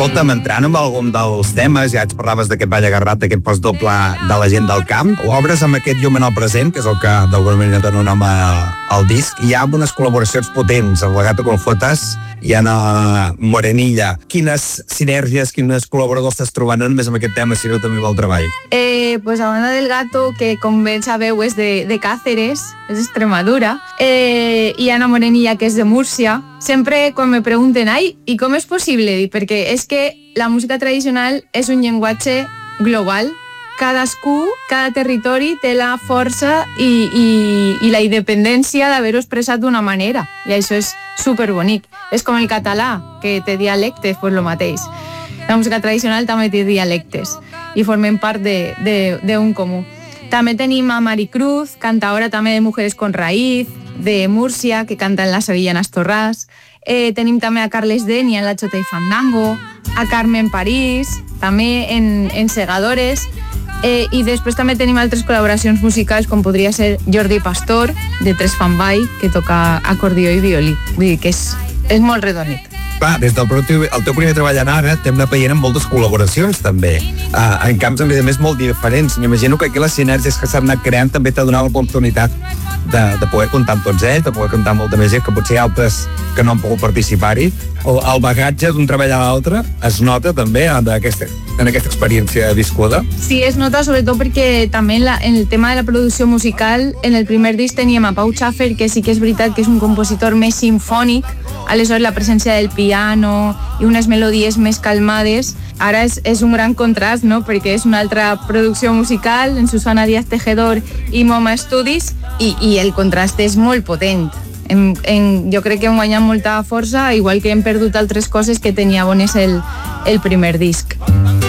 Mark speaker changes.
Speaker 1: Escolta'm, entrant amb algun dels temes, ja ens parlaves d'aquest ball agarrat, d'aquest post doble de la gent del camp, obres amb aquest llum en el present, que és el que d'alguna manera dona nom al disc. Hi ha unes col·laboracions potents, el Gato con Fotas i Ana Morenilla. Quines sinergies, quines col·laboradors estàs trobant només amb aquest tema, si no també amb el treball?
Speaker 2: Pues a banda del Gato, que com bé sabeu és de Cáceres, és d'Extremadura, i Ana Morenilla, que és de Múrcia. Sempre quan me pregunten, i com és possible? Perquè és que la música tradicional és un llenguatge global. Cadascú, cada territori té la força i la independència d'haver-ho expressat d'una manera. I això és superbonic. És com el català, que té dialectes, pues lo mateix. La música tradicional també té dialectes i formen part d'un comú. També tenim a Maricruz, cantadora també de Mujeres con Raíz, de Múrcia, que canta en la Sevillanas Torràs. Tenim també a Carles Denia en la Xota i Fandango, a Carmen París, també en Segadores, i després també tenim altres col·laboracions musicals, com podria ser Jordi Pastor, de Tres Fan Ball, que toca acordió i violí. Vull dir que és molt redonit.
Speaker 1: Clar, des del teu primer treball en ara t'hem anat veient amb moltes col·laboracions també, en camps a més molt diferents. M'imagino que aquí les sinergies que s'han anat creant també t'ha donat l'oportunitat de poder comptar amb tots ells, de poder comptar amb molta més gent, que potser hi ha altres que no han pogut participar-hi. El bagatge d'un treball a l'altre es nota també en aquesta experiència viscuda?
Speaker 2: Sí, es nota sobretot perquè també en el tema de la producció musical, en el primer disc teníem a Pau Schaffer, que sí que és veritat que és un compositor més simfònic, aleshores la presència del piano i unes melodies més calmades. Ara és un gran contrast, no? Perquè és una altra producció musical, en Susana Díaz Tejedor i Moma Studies, i el contrast és molt potent. Jo crec que hem guanyat molta força, igual que hem perdut altres coses que tenia bones el primer disc.